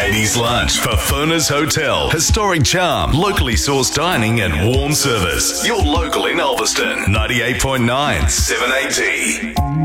Ladies Lunch for Furnace Hotel. Historic charm, locally sourced dining and warm service. Your local in Ulverston. 98.9 780.